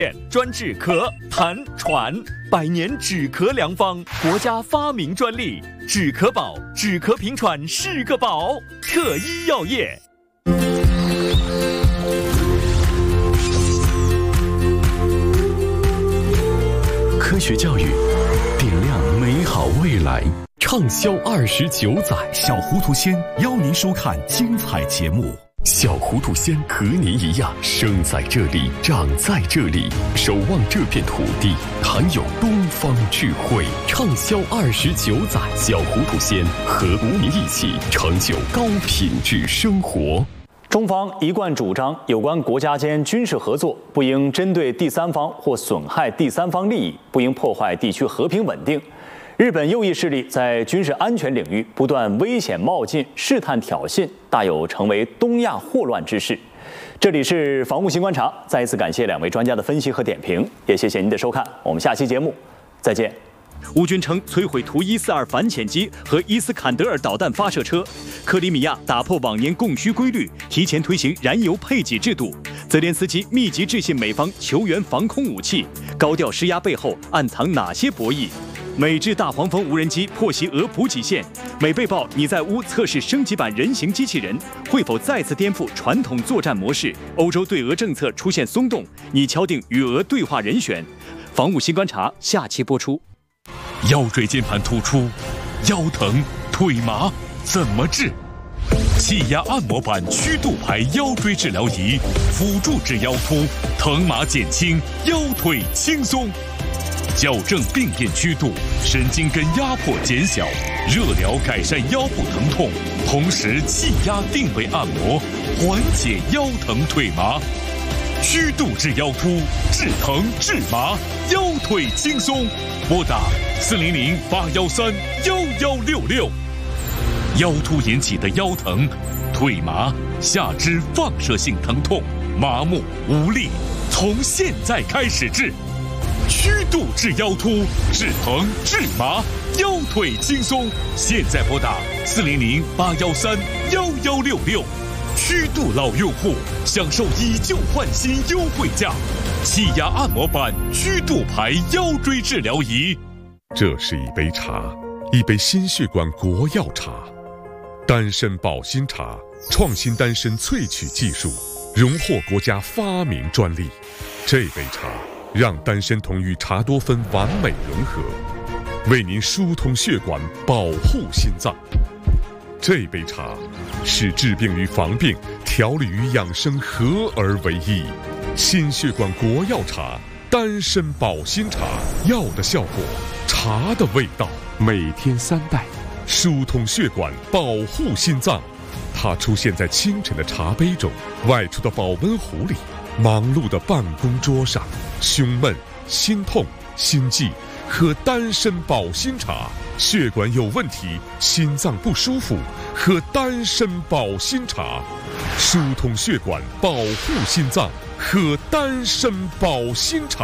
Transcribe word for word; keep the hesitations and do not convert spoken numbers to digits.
专治咳、痰、喘，百年止咳良方，国家发明专利，止咳宝，止咳平喘是个宝。特医药业。 科学教育，点亮美好未来。畅销二十九载， 小糊涂仙邀您收看精彩节目。 小糊涂仙和您一样，生在这里，长在这里，守望这片土地，含有东方智慧。畅销二十九载，小糊涂仙和国民一起成就高品质生活。 中方一贯主张，有关国家间军事合作，不应针对第三方或损害第三方利益，不应破坏地区和平稳定。日本右翼势力在军事安全领域不断危险冒进、试探挑衅，大有成为东亚祸乱之势。这里是防务新观察，再一次感谢两位专家的分析和点评，也谢谢您的收看，我们下期节目再见。 乌军称摧毁图一四二反潜机和伊斯坎德尔导弹发射车。克里米亚打破往年供需规律，提前推行燃油配给制度。泽连斯基密集致信美方求援防空武器，高调施压背后暗藏哪些博弈？美制大黄蜂无人机破袭俄补给线，美被曝你在乌测试升级版人形机器人，会否再次颠覆传统作战模式？欧洲对俄政策出现松动，你敲定与俄对话人选？防务新观察下期播出。 腰椎间盘突出、腰疼、腿麻怎么治？气压按摩板曲度排腰椎治疗仪，辅助治腰突，疼麻减轻，腰腿轻松。矫正病变曲度，神经根压迫减小，热疗改善腰部疼痛，同时气压定位按摩，缓解腰疼腿麻。曲度治腰突，治疼治麻，腰腿轻松。拨打四零零八幺三幺幺六六。腰突引起的腰疼、腿麻、下肢放射性疼痛、麻木无力，从现在开始治。曲度治腰突，治疼治麻，腰腿轻松。现在拨打四零零八幺三幺幺六六。曲度老用户享受以旧换新优惠价，气压按摩板曲度牌腰椎治疗仪。 这是一杯茶，一杯心血管国药茶，丹参保心茶，创新丹参萃取技术，荣获国家发明专利。这杯茶让丹参酮与茶多酚完美融合，为您疏通血管，保护心脏。这杯茶使治病与防病、调理与养生合而为一。心血管国药茶，丹参保心茶，药的效果，茶的味道，每天三袋，疏通血管，保护心脏。它出现在清晨的茶杯中，外出的保温壶里，忙碌的办公桌上。胸闷、心痛、心悸，喝丹参保心茶。血管有问题，心脏不舒服，喝丹参保心茶。疏通血管，保护心脏，喝丹参保心茶。